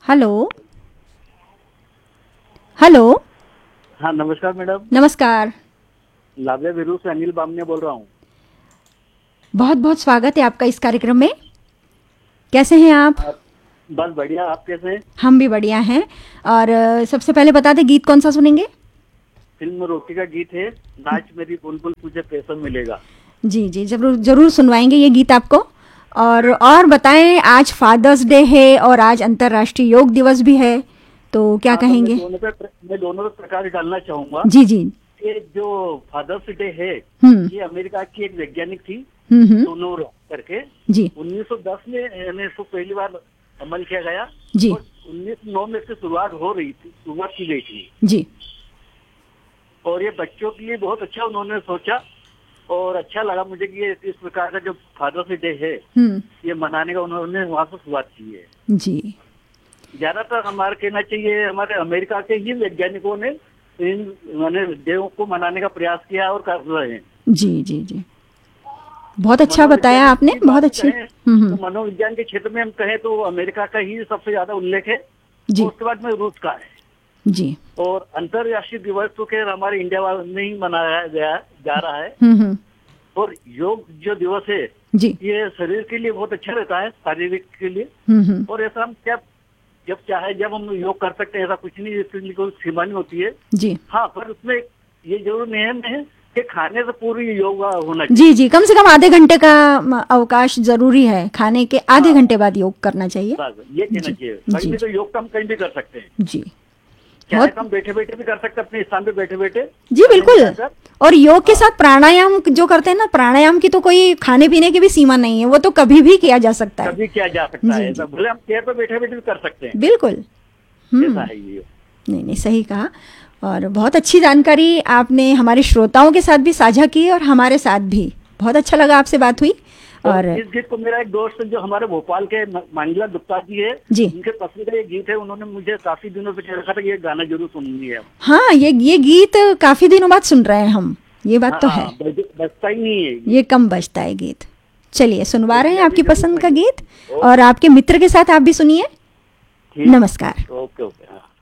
Hello. Hello. हाँ नमस्कार madam. नमस्कार। लाभ्या विरू से अनिल बामने बोल रहा हूँ। बहुत बहुत स्वागत है आपका इस कार्यक्रम में। कैसे हैं आप? बस बढ़िया, आप कैसे हैं? हम भी बढ़िया हैं। और सबसे पहले बता दें, गीत कौन सा सुनेंगे? फिल्म रोटी का गीत है, नाच मेरी बुलबुल तुझे पैसा मिलेगा। जी जी, जरूर जरूर सुनवाएंगे ये गीत आपको। और बताएं, आज फादर्स डे है और आज अंतर्राष्ट्रीय योग दिवस भी है, तो क्या हाँ तो कहेंगे? मैं दोनों पे प्रकाश डालना चाहूंगा। जी जी। ये जो फादर्स डे है, हम्म ये अमेरिका की एक वैज्ञानिक थी हम्म। सोनोरा करके। जी 1910 में इसको पहली बार अमल किया गया जी और 1909 में इसकी शुरुआत की गई थी। जी। और ये बच्चों के लिए बहुत अच्छा उन्होंने सोचा और अच्छा लगा मुझे कि ये इस प्रकार का जो फादर्स डे है ये मनाने का उन्होंने वहाँ से शुरुआत की है। जी। ज्यादातर हमारा कहना चाहिए हमारे अमेरिका के ही वैज्ञानिकों ने इन देवों को मनाने का प्रयास किया और कर रहे हैं। जी जी जी, बहुत अच्छा बताया आपने, बहुत अच्छी। तो मनोविज्ञान के क्षेत्र में हम कहें तो अमेरिका का ही सबसे ज्यादा उल्लेख है। जी। उसके बाद में रूस का है। जी। और अंतर्राष्ट्रीय दिवस तो खैर हमारे इंडिया में ही मनाया जा रहा है। और योग जो दिवस है जी। ये शरीर के लिए बहुत अच्छा रहता है, शारीरिक के लिए। और ऐसा हम जब चाहे जब हम योग कर सकते हैं, ऐसा कुछ नहीं, इसके लिए कोई सीमा नहीं होती है। जी हाँ, पर उसमें ये जरूर नियम है कि खाने से पूरी योग होना चाहिए। जी जी, कम से कम आधे घंटे का अवकाश जरूरी है, खाने के आधे घंटे बाद योग करना चाहिए। ये कहना चाहिए। कहीं भी तो योग तो हम कहीं भी कर सकते हैं। जी, चाहे हम बैठे बैठे भी कर सकते हैं, अपने स्थान पे बैठे बैठे। जी बिल्कुल। और योग के साथ प्राणायाम जो करते हैं ना, प्राणायाम की तो कोई खाने पीने की भी सीमा नहीं है, वो तो कभी भी किया जा सकता है। कभी किया जा सकता है, भले हम चेयर पे बैठे बैठे भी कर सकते हैं। बिल्कुल। ऐसा है ये। नहीं नहीं, सही कहा। और बहुत अच्छी जानकारी आपने हमारे श्रोताओं के साथ भी साझा की और हमारे साथ भी। बहुत अच्छा लगा आपसे बात हुई। और इस गीत को मेरा एक दोस्त जो हमारे भोपाल के मंगला गुप्ता जी है, जी, उनके पसंद का ये गीत है। उन्होंने मुझे काफी दिनों से कह रखा था ये गाना जरूर सुननी है। हाँ, ये गीत काफी दिनों बाद सुन रहे हैं हम, ये बात तो है। बजता ही नहीं है ये कम बजता है गीत। चलिए, सुनवा रहे हैं आपकी पसंद का गीत, और आपके मित्र के साथ आप भी सुनिए। नमस्कार। Okay okay.